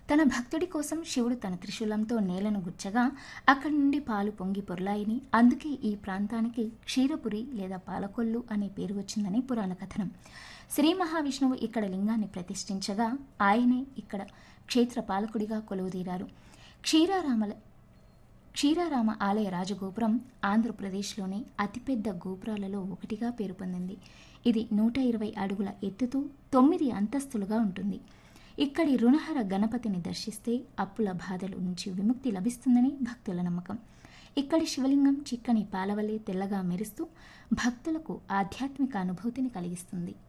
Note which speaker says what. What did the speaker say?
Speaker 1: తన భక్తుడి కోసం శివుడు తన త్రిశూలంతో నేలను గుచ్చగా అక్కడి నుండి పాలు పొంగి పొర్లాయిని. అందుకే ఈ ప్రాంతానికి క్షీరపురి లేదా పాలకొల్లు అనే పేరు వచ్చిందని పురాణ కథనం. శ్రీ మహావిష్ణువు ఇక్కడ లింగాన్ని ప్రతిష్ఠించగా ఆయనే ఇక్కడ క్షేత్ర పాలకుడిగా కొలువుదీరారు. క్షీరారామ ఆలయ రాజగోపురం ఆంధ్రప్రదేశ్లోని అతిపెద్ద గోపురాలలో ఒకటిగా పేరు పొందింది. ఇది 120 అడుగుల ఎత్తుతో 9 అంతస్తులుగా ఉంటుంది. ఇక్కడి రుణహర గణపతిని దర్శిస్తే అప్పుల బాధల నుంచి విముక్తి లభిస్తుందని భక్తుల నమ్మకం. ఇక్కడి శివలింగం చిక్కని పాలవలే తెల్లగా మెరుస్తూ భక్తులకు ఆధ్యాత్మిక అనుభూతిని కలిగిస్తుంది.